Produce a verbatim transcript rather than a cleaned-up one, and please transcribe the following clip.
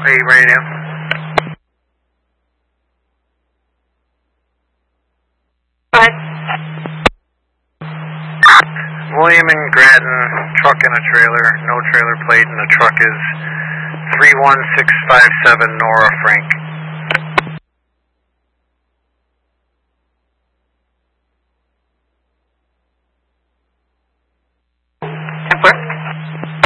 Are you ready now? Go ahead. William and Grattan, truck and a trailer, no trailer plate, and the truck is three one six five seven Nora Frank. Templar.